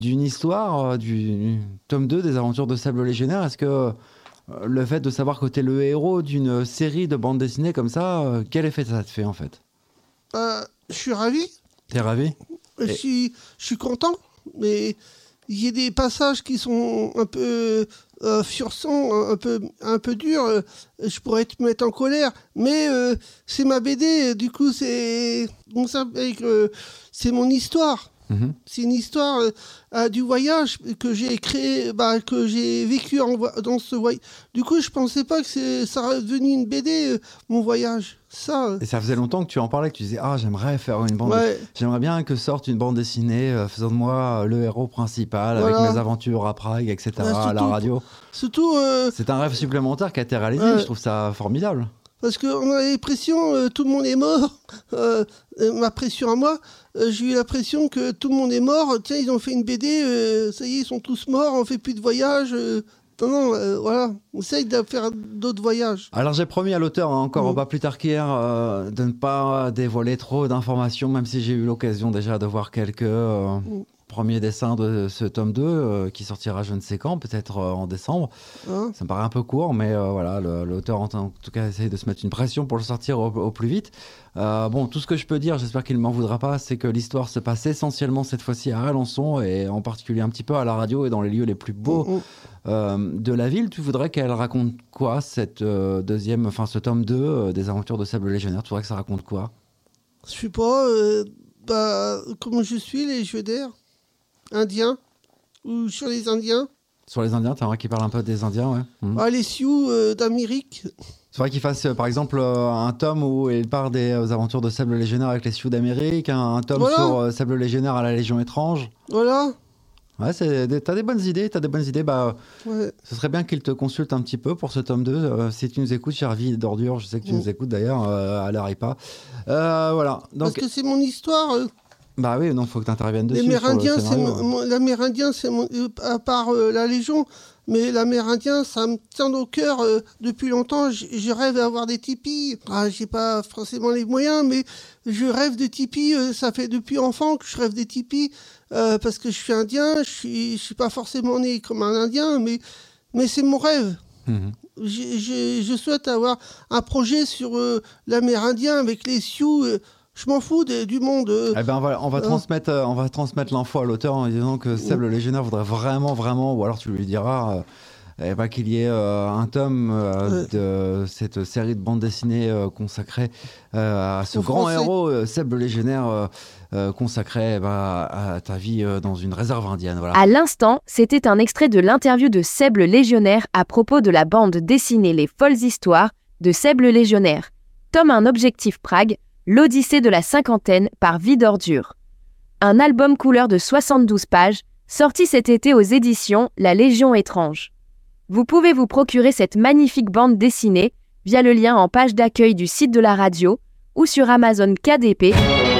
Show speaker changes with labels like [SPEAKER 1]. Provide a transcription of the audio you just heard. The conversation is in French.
[SPEAKER 1] d'une histoire, du tome 2 des aventures de Sable Légionnaire. Est-ce que le fait de savoir que t'es le héros d'une série de bandes dessinées comme ça, quel effet ça te fait en fait?
[SPEAKER 2] Je suis ravi.
[SPEAKER 1] T'es ravi?
[SPEAKER 2] Je suis content, mais il y a des passages qui sont un peu furçants, un peu durs. Je pourrais te mettre en colère, mais c'est ma BD. Du coup, c'est c'est mon histoire. C'est une histoire du voyage que j'ai créé, que j'ai vécu dans ce voyage. Du coup, je pensais pas que ça aurait devenu une BD, mon voyage. Ça.
[SPEAKER 1] Et ça faisait longtemps que tu en parlais, que tu disais j'aimerais faire une bande.
[SPEAKER 2] Ouais.
[SPEAKER 1] J'aimerais bien que sorte une bande dessinée faisant de moi le héros principal
[SPEAKER 2] Voilà.
[SPEAKER 1] avec mes aventures à Prague, etc. à la radio.
[SPEAKER 2] Surtout.
[SPEAKER 1] C'est un rêve supplémentaire qui a été réalisé. Je trouve ça formidable.
[SPEAKER 2] Parce qu'on a l'impression tout le monde est mort. Ma pression à moi, j'ai eu l'impression que tout le monde est mort. Tiens, ils ont fait une BD, ça y est, ils sont tous morts, on fait plus de voyages. Voilà, on essaye de faire d'autres voyages.
[SPEAKER 1] Alors j'ai promis à l'auteur, encore pas plus tard qu'hier, de ne pas dévoiler trop d'informations, même si j'ai eu l'occasion déjà de voir quelques premiers dessins de ce tome 2 qui sortira je ne sais quand, peut-être en décembre. Ça me paraît un peu court, mais voilà, l'auteur en tout cas essaye de se mettre une pression pour le sortir au plus vite. Bon, tout ce que je peux dire, j'espère qu'il ne m'en voudra pas, c'est que l'histoire se passe essentiellement cette fois-ci à Alençon et en particulier un petit peu à la radio et dans les lieux les plus beaux de la ville. Tu voudrais qu'elle raconte quoi, cette ce tome 2 des aventures de Sable Légionnaire? Tu voudrais que ça raconte quoi?
[SPEAKER 2] Je sais pas, comme je suis, les jeux d'air indiens, ou sur les Indiens.
[SPEAKER 1] Sur les Indiens, t'aimerais qu'il parle un peu des Indiens, ouais.
[SPEAKER 2] Les Sioux d'Amérique.
[SPEAKER 1] C'est vrai qu'il fasse, par exemple, un tome où il part des aventures de Sable Légionnaire avec les Sioux d'Amérique, un tome sur Sable Légionnaire à la Légion étrange.
[SPEAKER 2] Voilà.
[SPEAKER 1] Ouais, t'as des bonnes idées, Ce serait bien qu'il te consulte un petit peu pour ce tome 2. Si tu nous écoutes, cher Vie d'Ordure, je sais que tu nous écoutes d'ailleurs, à l'Aripa. Voilà. Donc,
[SPEAKER 2] parce que c'est mon histoire.
[SPEAKER 1] Bah oui, non, faut que tu interviennes dessus.
[SPEAKER 2] L'Amérindien, c'est à part la Légion, mais l'Amérindien, ça me tient au cœur depuis longtemps. Je rêve d'avoir des tipis. J'ai pas forcément les moyens, mais je rêve de tipis. Ça fait depuis enfant que je rêve des tipis parce que je suis indien. Je suis pas forcément né comme un Indien, mais c'est mon rêve. Je souhaite avoir un projet sur l'Amérindien avec les Sioux. Je m'en fous du monde.
[SPEAKER 1] Eh ben on va transmettre l'info à l'auteur en disant que Seb le Légionnaire voudrait vraiment, ou alors tu lui diras qu'il y ait un tome de cette série de bandes dessinées consacrée à ce grand héros, Seb le Légionnaire, consacré à ta vie dans une réserve indienne. Voilà.
[SPEAKER 3] À l'instant, c'était un extrait de l'interview de Seb le Légionnaire à propos de la bande dessinée Les Folles Histoires de Seb le Légionnaire. Tome 1 Objectif Prague, L'Odyssée de la cinquantaine par Vie d'Ordure. Un album couleur de 72 pages, sorti cet été aux éditions La Légion étrange. Vous pouvez vous procurer cette magnifique bande dessinée via le lien en page d'accueil du site de la radio ou sur Amazon KDP